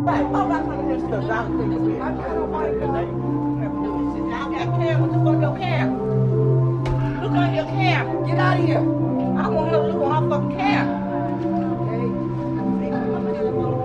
Right. Oh, that's what it is. The doctor thinks we have to fight the Y'all got cameras. Look on your camera. Look on your camera. Get out of here.